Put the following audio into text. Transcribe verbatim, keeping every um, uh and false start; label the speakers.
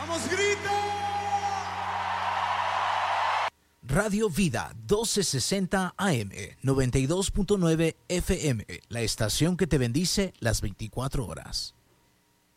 Speaker 1: ¡Vamos, grita!
Speaker 2: Radio Vida doce sesenta A M, noventa y dos punto nueve F M, la estación que te bendice las veinticuatro horas.